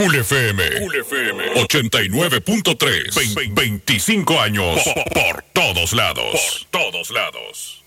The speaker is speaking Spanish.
Cool FM 89.3. 25 años por todos lados.